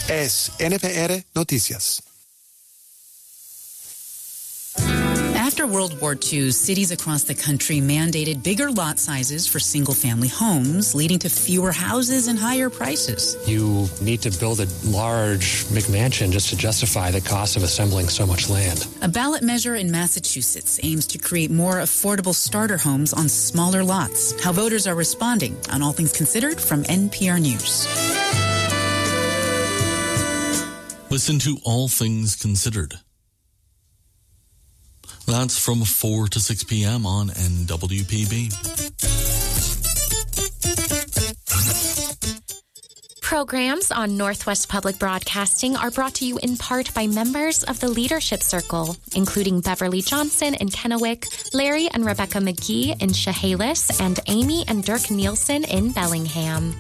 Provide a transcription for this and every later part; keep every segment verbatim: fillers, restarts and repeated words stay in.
es N P R Noticias. After World War Two, cities across the country mandated bigger lot sizes for single-family homes, leading to fewer houses and higher prices. You need to build a large McMansion just to justify the cost of assembling so much land. A ballot measure in Massachusetts aims to create more affordable starter homes on smaller lots. How voters are responding on All Things Considered from N P R News. Listen to All Things Considered. That's from four to six p.m. on N W P B. Programs on Northwest Public Broadcasting are brought to you in part by members of the Leadership Circle, including Beverly Johnson in Kennewick, Larry and Rebecca McGee in Chehalis, and Amy and Dirk Nielsen in Bellingham.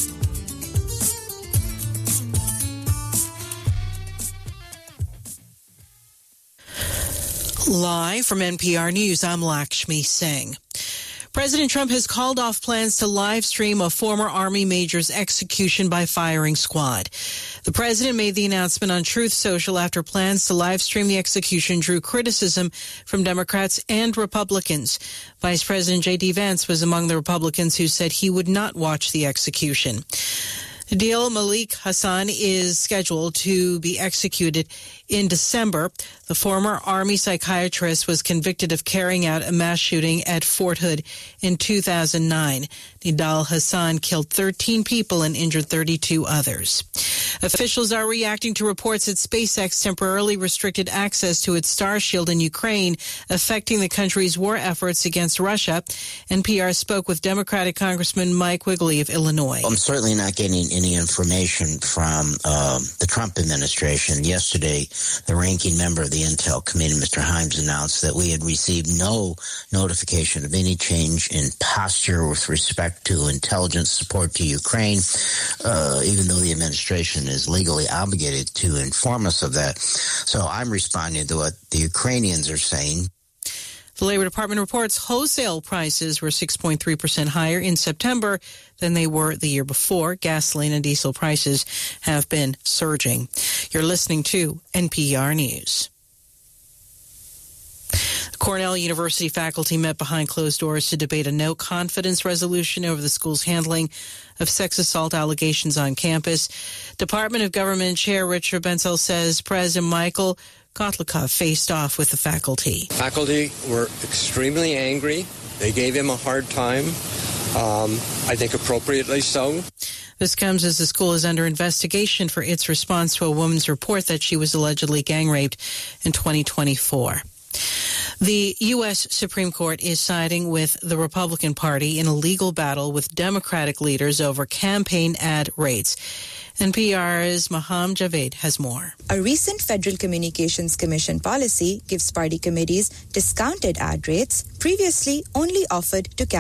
Live from N P R News, I'm Lakshmi Singh. President Trump has called off plans to live stream a former Army major's execution by firing squad. The president made the announcement on Truth Social after plans to live stream the execution drew criticism from Democrats and Republicans. Vice President J D Vance was among the Republicans who said he would not watch the execution. Adil Malik Hassan is scheduled to be executed in December. The former Army psychiatrist was convicted of carrying out a mass shooting at Fort Hood in two thousand nine. Nidal Hassan killed thirteen people and injured thirty-two others. Officials are reacting to reports that SpaceX temporarily restricted access to its Starshield in Ukraine, affecting the country's war efforts against Russia. N P R spoke with Democratic Congressman Mike Wigley of Illinois. I'm certainly not getting any information from um, the Trump administration. Yesterday, the ranking member of the Intel Committee, Mister Himes, announced that we had received no notification of any change in posture with respect to intelligence support to Ukraine, uh, even though the administration is legally obligated to inform us of that. So I'm responding to what the Ukrainians are saying. The Labor Department reports wholesale prices were six point three percent higher in September than they were the year before. Gasoline and diesel prices have been surging. You're listening to N P R News. Cornell University faculty met behind closed doors to debate a no-confidence resolution over the school's handling of sex assault allegations on campus. Department of Government Chair Richard Bensel says President Michael Kotlikov faced off with the faculty. Faculty were extremely angry. They gave him a hard time, um, I think appropriately so. This comes as the school is under investigation for its response to a woman's report that she was allegedly gang raped in twenty twenty-four. The U S Supreme Court is siding with the Republican Party in a legal battle with Democratic leaders over campaign ad rates. N P R's Maham Javed has more. A recent Federal Communications Commission policy gives party committees discounted ad rates previously only offered to